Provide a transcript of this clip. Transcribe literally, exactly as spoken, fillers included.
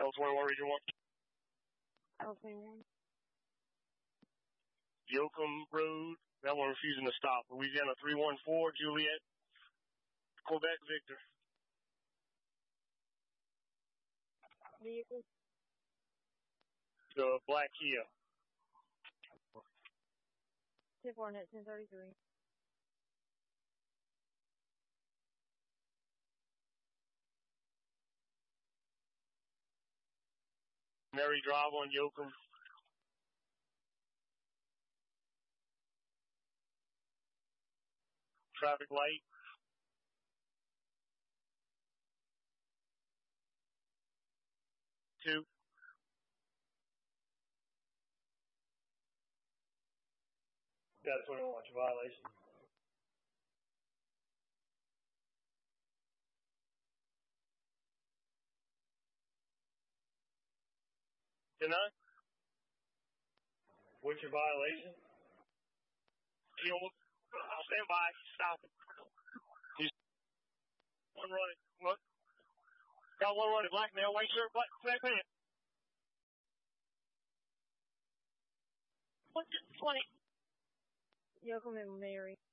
L twenty-one, Region one. L twenty-one. Yoakum Road, that one refusing to stop. Louisiana three one four, Juliet, Quebec, Victor. Vehicle. The black Kia. Tip Hornet ten thirty-three. Mary Drive on Yoakum. Traffic light. Two. Got a twenty-one, what's your violation? Deny? What's your violation? You know, I'll stand by. Stop. You one running. What? Got one running. Black male, white shirt, black, black pants. twenty. Yoakum and Mary.